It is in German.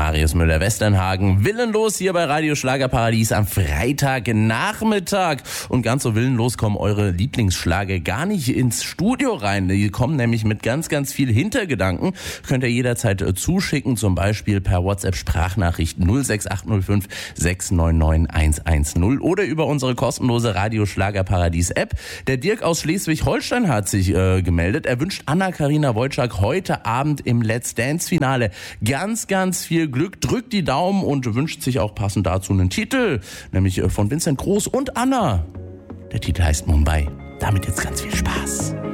Marius Müller-Westernhagen. Willenlos hier bei Radio Schlagerparadies am Freitagnachmittag. Und ganz so willenlos kommen eure Lieblingsschlager gar nicht ins Studio rein. Die kommen nämlich mit ganz, ganz viel Hintergedanken. Könnt ihr jederzeit zuschicken, zum Beispiel per WhatsApp-Sprachnachricht 06805 699 110 oder über unsere kostenlose Radio Schlagerparadies-App. Der Dirk aus Schleswig-Holstein hat sich gemeldet. Er wünscht Anna-Karina Wojcik heute Abend im Let's Dance-Finale ganz, ganz viel Glück. Drückt die Daumen und wünscht sich auch passend dazu einen Titel, nämlich von Vincent Groß und Anna. Der Titel heißt Mumbai. Damit jetzt ganz viel Spaß.